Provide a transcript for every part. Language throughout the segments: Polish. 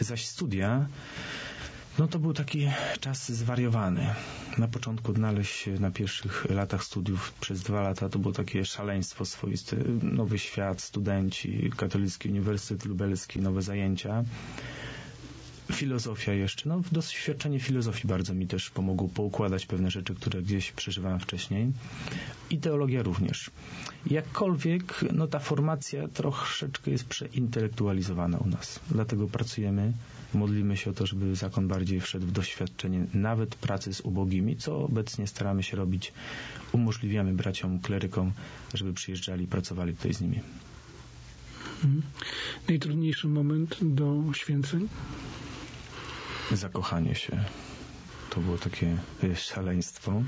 zaś studia, no to był taki czas zwariowany. Na początku odnaleźć się na pierwszych latach studiów przez 2 lata to było takie szaleństwo swoiste. Nowy świat, studenci, Katolicki Uniwersytet Lubelski, nowe zajęcia. Filozofia jeszcze. No, doświadczenie filozofii bardzo mi też pomogło poukładać pewne rzeczy, które gdzieś przeżywałem wcześniej. I teologia również. Jakkolwiek, no ta formacja troszeczkę jest przeintelektualizowana u nas. Dlatego pracujemy, modlimy się o to, żeby zakon bardziej wszedł w doświadczenie nawet pracy z ubogimi, co obecnie staramy się robić. Umożliwiamy braciom, klerykom, żeby przyjeżdżali i pracowali tutaj z nimi. Najtrudniejszy moment do święceń? Zakochanie się. To było takie szaleństwo.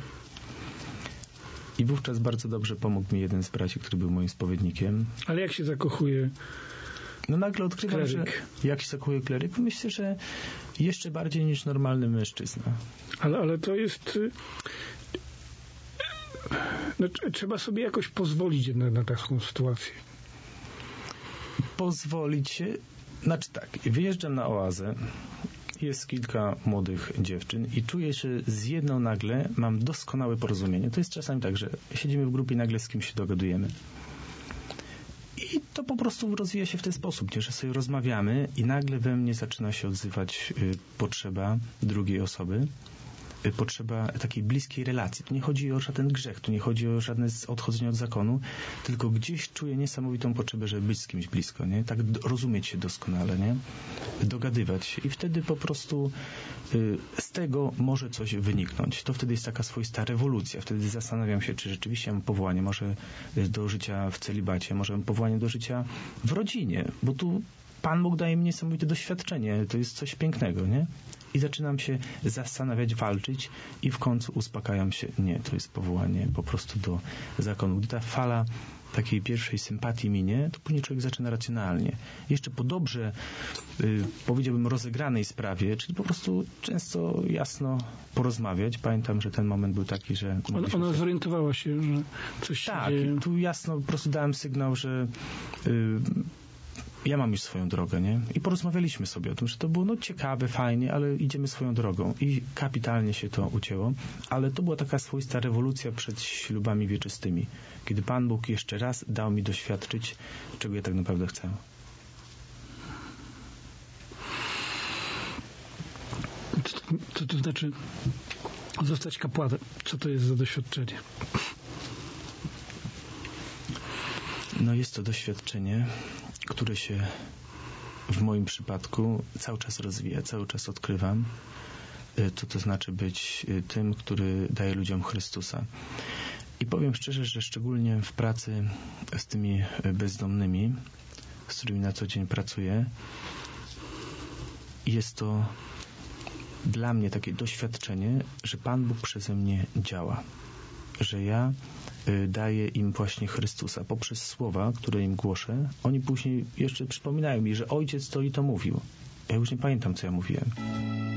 I wówczas bardzo dobrze pomógł mi jeden z braci, który był moim spowiednikiem. Ale jak się zakochuje No nagle odkrywam, kleryk? że jak się zakochuje kleryk, myślę, że jeszcze bardziej niż normalny mężczyzna. Ale to jest... No, trzeba sobie jakoś pozwolić jednak na taką sytuację. Pozwolić się... Znaczy tak, wyjeżdżam na oazę, jest kilka młodych dziewczyn i czuję, że z jedną nagle mam doskonałe porozumienie. To jest czasami tak, że siedzimy w grupie i nagle z kimś się dogadujemy. I to po prostu rozwija się w ten sposób, nie? Że sobie rozmawiamy i nagle we mnie zaczyna się odzywać potrzeba drugiej osoby, potrzeba takiej bliskiej relacji. Tu nie chodzi o żaden grzech, tu nie chodzi o żadne odchodzenie od zakonu, tylko gdzieś czuję niesamowitą potrzebę, żeby być z kimś blisko, nie? Tak rozumieć się doskonale, nie? Dogadywać się i wtedy po prostu z tego może coś wyniknąć. To wtedy jest taka swoista rewolucja. Wtedy zastanawiam się, czy rzeczywiście mam powołanie może do życia w celibacie, może mam powołanie do życia w rodzinie, bo tu Pan Bóg daje mi niesamowite doświadczenie. To jest coś pięknego, nie? I zaczynam się zastanawiać, walczyć i w końcu uspokajam się. Nie, to jest powołanie po prostu do zakonu. Gdy ta fala takiej pierwszej sympatii minie, to później człowiek zaczyna racjonalnie. Jeszcze po dobrze, powiedziałbym, rozegranej sprawie, czyli po prostu często jasno porozmawiać. Pamiętam, że ten moment był taki, że... Ona zorientowała się, że coś się dzieje. Tak, tu jasno po prostu dałem sygnał, że ja mam już swoją drogę, nie? I porozmawialiśmy sobie o tym, że to było ciekawe, fajnie, ale idziemy swoją drogą. I kapitalnie się to ucięło. Ale to była taka swoista rewolucja przed ślubami wieczystymi. Kiedy Pan Bóg jeszcze raz dał mi doświadczyć, czego ja tak naprawdę chcę. Co to znaczy zostać kapłanem? Co to jest za doświadczenie? No jest to doświadczenie, które się w moim przypadku cały czas rozwija, cały czas odkrywam. Co to znaczy być tym, który daje ludziom Chrystusa. I powiem szczerze, że szczególnie w pracy z tymi bezdomnymi, z którymi na co dzień pracuję, jest to dla mnie takie doświadczenie, że Pan Bóg przeze mnie działa. Że ja daję im właśnie Chrystusa poprzez słowa, które im głoszę. Oni później jeszcze przypominają mi, że ojciec to i to mówił. Ja już nie pamiętam, co ja mówiłem.